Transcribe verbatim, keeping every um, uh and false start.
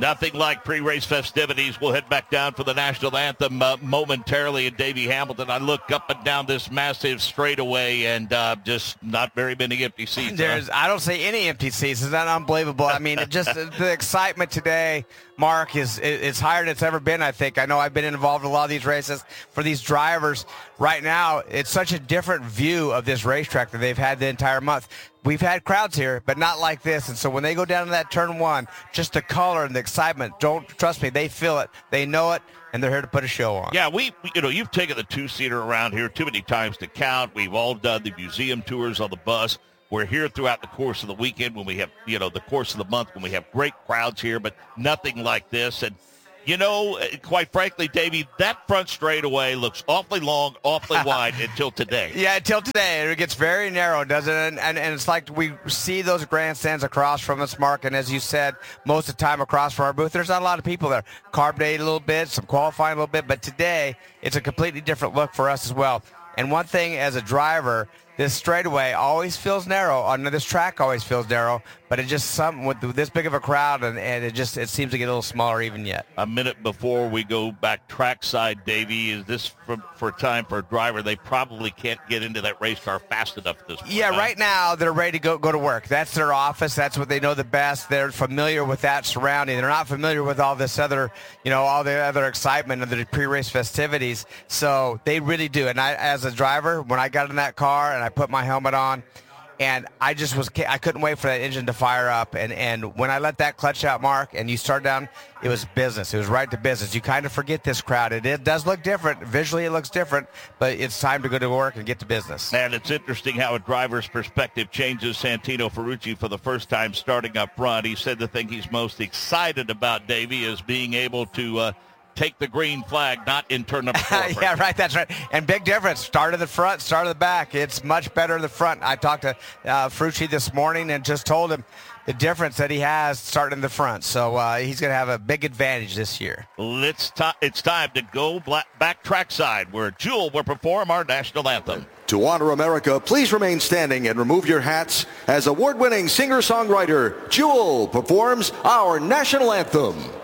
Nothing like pre-race festivities. We'll head back down for the national anthem uh, momentarily in Davie Hamilton. I look up and down this massive straightaway and uh, just not very many empty seats. There's, huh? I don't see any empty seats. Is that unbelievable? I mean, it just the excitement today, Mark, is is higher than it's ever been, I think. I know I've been involved in a lot of these races. For these drivers right now, it's such a different view of this racetrack that they've had the entire month. We've had crowds here, but not like this. And so when they go down to that turn one, just the color and the excitement, don't trust me, they feel it, they know it, and they're here to put a show on. Yeah, we, you know, you've taken the two-seater around here too many times to count. We've all done the museum tours on the bus. We're here throughout the course of the weekend when we have, you know, the course of the month when we have great crowds here, but nothing like this. And, you know, quite frankly, Davey, that front straightaway looks awfully long, awfully wide until today. Yeah, until today. It gets very narrow, doesn't it? And, and, and it's like we see those grandstands across from us, Mark, and as you said, most of the time across from our booth, there's not a lot of people there. Carbonated a little bit, some qualifying a little bit, but today it's a completely different look for us as well. And one thing as a driver, this straightaway always feels narrow. On this track always feels narrow, but it just something with this big of a crowd, and, and it just it seems to get a little smaller even yet. A minute before we go back trackside, Davey, is this for, for time for a driver? They probably can't get into that race car fast enough at this point. Yeah, right now they're ready to go go to work. That's their office. That's what they know the best. They're familiar with that surrounding. They're not familiar with all this other, you know, all the other excitement of the pre-race festivities. So they really do. And I, as a driver, when I got in that car and I put my helmet on, and I just was, I couldn't wait for that engine to fire up. And, and when I let that clutch out, Mark, and you start down, it was business. It was right to business. You kind of forget this crowd. It, it does look different. Visually, it looks different, but it's time to go to work and get to business. And it's interesting how a driver's perspective changes. Santino Ferrucci, for the first time starting up front, he said the thing he's most excited about, Davey, is being able to uh, take the green flag, not in turn number four. Yeah, right, that's right. And big difference. Start of the front, start of the back. It's much better in the front. I talked to uh, Ferrucci this morning and just told him the difference that he has starting in the front. So uh, he's going to have a big advantage this year. Let's t- it's time to go black- back trackside where Jewel will perform our national anthem. To honor America, please remain standing and remove your hats as award-winning singer-songwriter Jewel performs our national anthem.